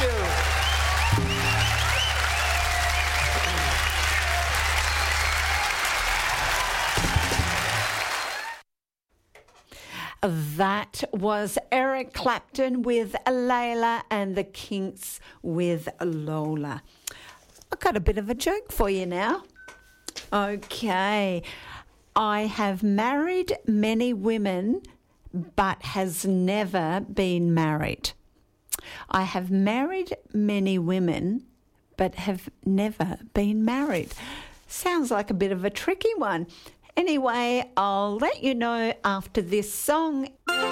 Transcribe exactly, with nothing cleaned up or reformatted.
you. That was Eric Clapton with Layla and the Kinks with Lola. I've got a bit of a joke for you now. Okay. I have married many women, but has never been married. I have married many women, but have never been married. Sounds like a bit of a tricky one. Anyway, I'll let you know after this song.